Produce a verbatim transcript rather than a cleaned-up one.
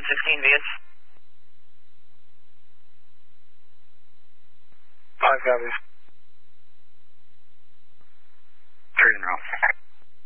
one sixteen V H. Five copies. Three in row.